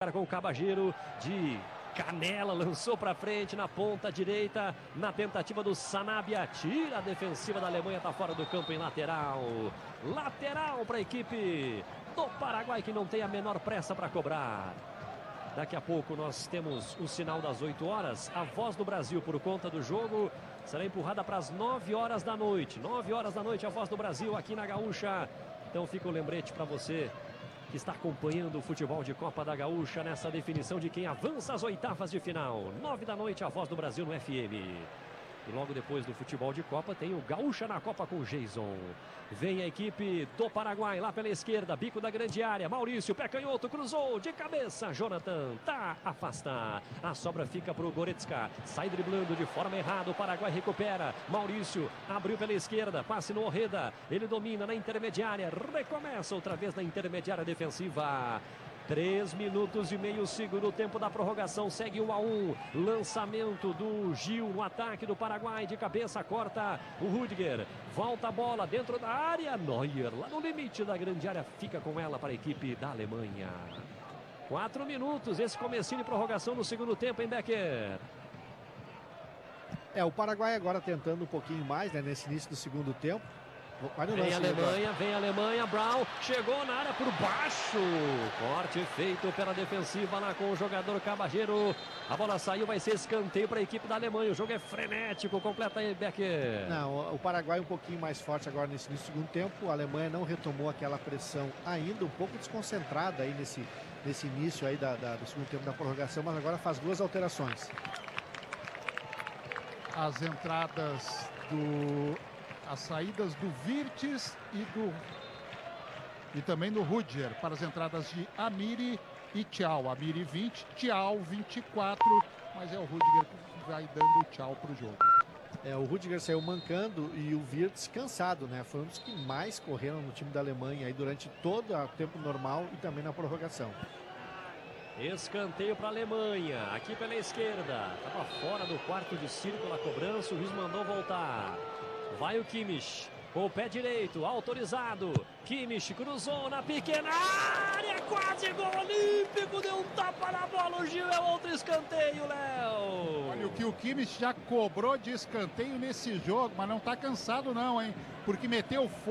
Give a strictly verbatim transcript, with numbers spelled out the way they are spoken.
agora com o Cabagiro de canela, lançou para frente na ponta direita, na tentativa do Sanabia, tira a defensiva da Alemanha, está fora do campo em lateral. Lateral para a equipe do Paraguai, que não tem a menor pressa para cobrar. Daqui a pouco nós temos o sinal das oito horas. A Voz do Brasil, por conta do jogo, será empurrada para as nove horas da noite. nove horas da noite, a Voz do Brasil aqui na Gaúcha. Então fica o lembrete para você que está acompanhando o futebol de Copa da Gaúcha nessa definição de quem avança às oitavas de final. nove da noite, a Voz do Brasil no F M. E logo depois do futebol de Copa tem o Gaúcha na Copa com o Jason. Vem a equipe do Paraguai lá pela esquerda, bico da grande área. Maurício, pé canhoto, cruzou de cabeça. Jonathan tá afasta. A sobra fica para o Goretzka. Sai driblando de forma errada. O Paraguai recupera. Maurício abriu pela esquerda. Passe no Orreda. Ele domina na intermediária. Recomeça outra vez na intermediária defensiva. Três minutos e meio, segundo tempo da prorrogação, segue um a um. Lançamento do Gil no ataque do Paraguai, de cabeça, corta o Rudiger. Volta a bola dentro da área, Neuer, lá no limite da grande área, fica com ela para a equipe da Alemanha. Quatro minutos, esse comecinho de prorrogação no segundo tempo, hein, Becker? É, o Paraguai agora tentando um pouquinho mais, né, nesse início do segundo tempo. Vem a Alemanha, vem a Alemanha, Brown chegou na área por baixo, corte feito pela defensiva lá com o jogador Cabagiro, a bola saiu, vai ser escanteio para a equipe da Alemanha, o jogo é frenético, completa aí, Becker. Não, o Paraguai um pouquinho mais forte agora nesse, nesse segundo tempo, a Alemanha não retomou aquela pressão ainda, um pouco desconcentrada aí nesse, nesse início aí da, da, do segundo tempo da prorrogação, mas agora faz duas alterações. As entradas do... as saídas do Wirtz e do e também do Rudiger para as entradas de Amiri e Tchau. Amiri vinte, Tchau vinte e quatro, mas é o Rudiger que vai dando tchau para o jogo. É, o Rudiger saiu mancando e o Wirtz cansado, né? Foi um dos que mais correram no time da Alemanha aí durante todo o tempo normal e também na prorrogação. Escanteio para a Alemanha, aqui pela esquerda, estava fora do quarto de círculo a cobrança, o juiz mandou voltar. Vai o Kimmich, com o pé direito, autorizado. Kimmich cruzou na pequena área, quase gol olímpico, deu um tapa na bola, o Gil, é outro escanteio, Léo. Olha o que o Kimmich já cobrou de escanteio nesse jogo, mas não está cansado não, hein? Porque meteu